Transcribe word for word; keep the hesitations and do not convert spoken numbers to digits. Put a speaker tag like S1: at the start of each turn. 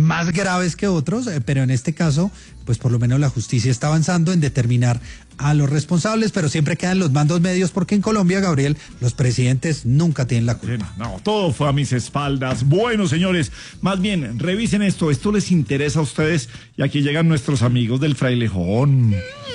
S1: más graves que otros, eh, pero en este caso, pues por lo menos la justicia está avanzando en determinar a los responsables, pero siempre quedan los mandos medios porque en Colombia, Gabriel, los presidentes nunca tienen la culpa.
S2: No, todo fue a mis espaldas. Bueno, señores, más bien, revisen esto, esto les interesa a ustedes y aquí llegan nuestros amigos del Frailejón.